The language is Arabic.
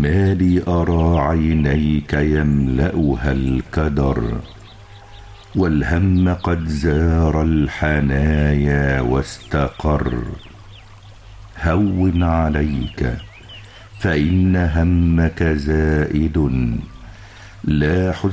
ما لي أرى عينيك يملأها الكدر، والهم قد زار الحنايا واستقر. هون عليك فإن همك زائد، لا حزن